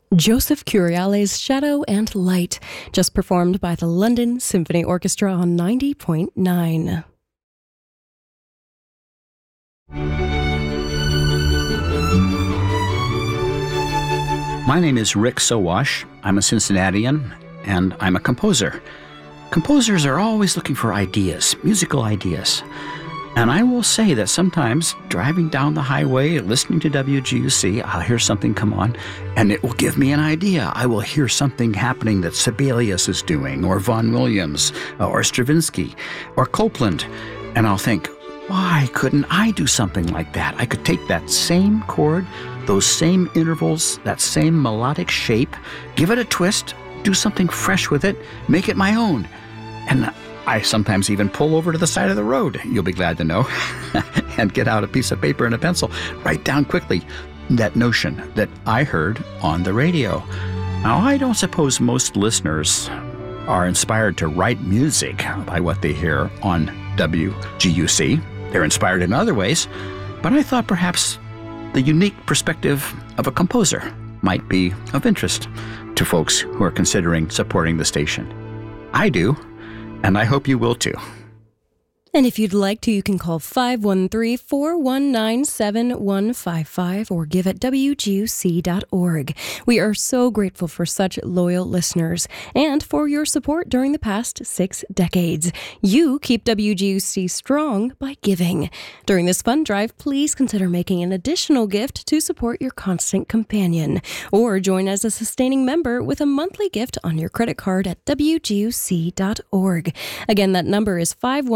Joseph Curiale's Shadow and Light, just performed by the London Symphony Orchestra on 90.9. My name is Rick Sowash. I'm a Cincinnatian, and I'm a composer. Composers are always looking for ideas, musical ideas. And I will say that sometimes driving down the highway, listening to WGUC, I'll hear something come on, and it will give me an idea. I will hear something happening that Sibelius is doing, or Vaughan Williams, or Stravinsky, or Copland, and I'll think, why couldn't I do something like that? I could take that same chord, those same intervals, that same melodic shape, give it a twist, do something fresh with it, make it my own. And I sometimes even pull over to the side of the road, you'll be glad to know, and get out a piece of paper and a pencil, write down quickly that notion that I heard on the radio. Now, I don't suppose most listeners are inspired to write music by what they hear on WGUC. They're inspired in other ways, but I thought perhaps the unique perspective of a composer might be of interest to folks who are considering supporting the station. I do, and I hope you will too. And if you'd like to, you can call 513-419-7155 or give at WGUC.org. We are so grateful for such loyal listeners and for your support during the past 6 decades. You keep WGUC strong by giving. During this fund drive, please consider making an additional gift to support your constant companion, or join as a sustaining member with a monthly gift on your credit card at WGUC.org. Again, that number is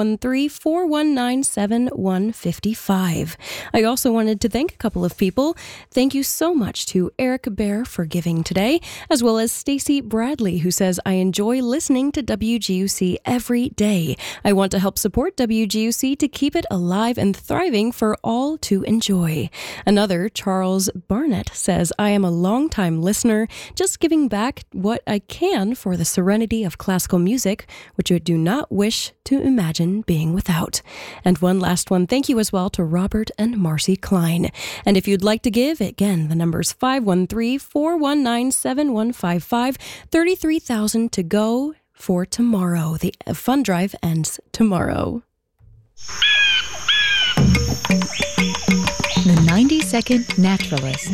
513-419-7155. I also wanted to thank a couple of people. Thank you so much to Eric Bear for giving today, as well as Stacy Bradley, who says, I enjoy listening to WGUC every day. I want to help support WGUC to keep it alive and thriving for all to enjoy. Another, Charles Barnett, says, I am a longtime listener, just giving back what I can for the serenity of classical music, which I do not wish to imagine being without. And one last one, thank you as well to Robert and Marcy Klein. And if you'd like to give, again, the number's 513-419-7155, 33,000 to go for tomorrow. The fund drive ends tomorrow. The 90-Second Naturalist.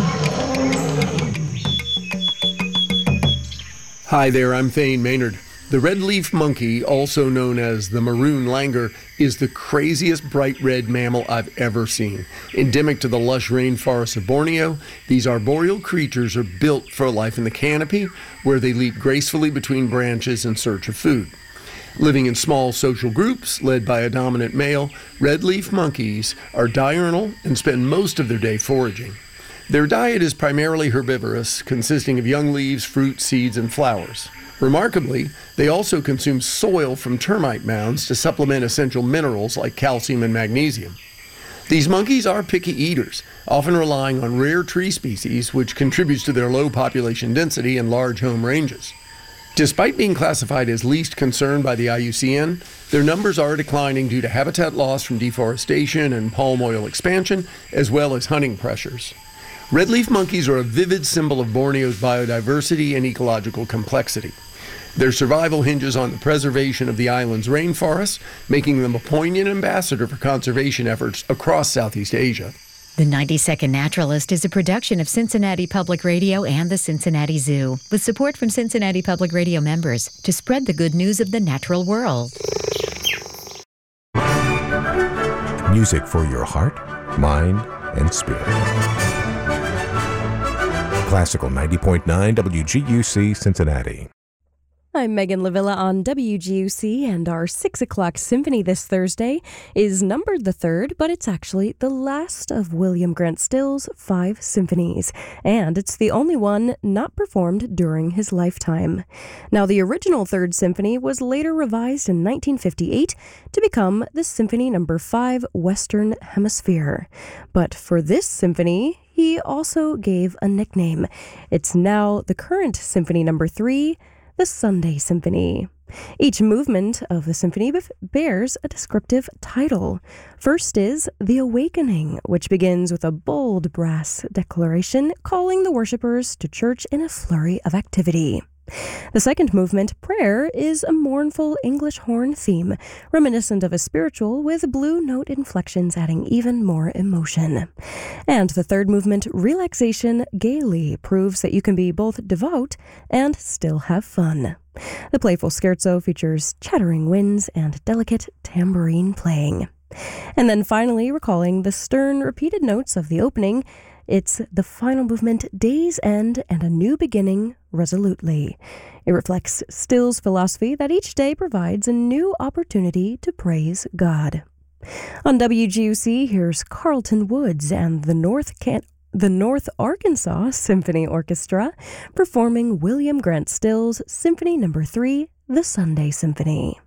Hi there, I'm Thane Maynard. The red-leaf monkey, also known as the maroon langur, is the craziest bright red mammal I've ever seen. Endemic to the lush rainforests of Borneo, these arboreal creatures are built for life in the canopy, where they leap gracefully between branches in search of food. Living in small social groups, led by a dominant male, red-leaf monkeys are diurnal and spend most of their day foraging. Their diet is primarily herbivorous, consisting of young leaves, fruit, seeds, and flowers. Remarkably, they also consume soil from termite mounds to supplement essential minerals like calcium and magnesium. These monkeys are picky eaters, often relying on rare tree species, which contributes to their low population density and large home ranges. Despite being classified as least concern by the IUCN, their numbers are declining due to habitat loss from deforestation and palm oil expansion, as well as hunting pressures. Red-leaf monkeys are a vivid symbol of Borneo's biodiversity and ecological complexity. Their survival hinges on the preservation of the island's rainforests, making them a poignant ambassador for conservation efforts across Southeast Asia. The 90-Second Naturalist is a production of Cincinnati Public Radio and the Cincinnati Zoo, with support from Cincinnati Public Radio members to spread the good news of the natural world. Music for your heart, mind, and spirit. Classical 90.9 WGUC Cincinnati. I'm Megan Lavilla on WGUC, and our 6 o'clock symphony this Thursday is numbered the third, but it's actually the last of William Grant Still's 5 symphonies, and it's the only one not performed during his lifetime. Now, the original third symphony was later revised in 1958 to become the Symphony No. 5 Western Hemisphere. But for this symphony, he also gave a nickname. It's now the current Symphony No. 3, the Sunday Symphony. Each movement of the symphony bears a descriptive title. First is The Awakening, which begins with a bold brass declaration calling the worshipers to church in a flurry of activity. The second movement, Prayer, is a mournful English horn theme, reminiscent of a spiritual with blue note inflections adding even more emotion. And the third movement, Relaxation, gaily proves that you can be both devout and still have fun. The playful scherzo features chattering winds and delicate tambourine playing. And then finally, recalling the stern, repeated notes of the opening, it's the final movement, Day's End and a New Beginning, resolutely. It reflects Still's philosophy that each day provides a new opportunity to praise God. On WGUC, here's Carlton Woods and the North Arkansas Symphony Orchestra performing William Grant Still's Symphony No. 3, The Sunday Symphony.